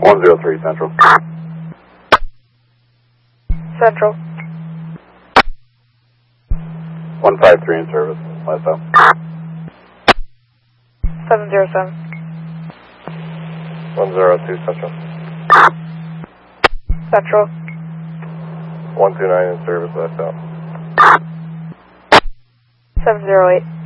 103 Central. Central. 153 in service, last out. 707. 102 Central. Central. 129 in service, last out. 708.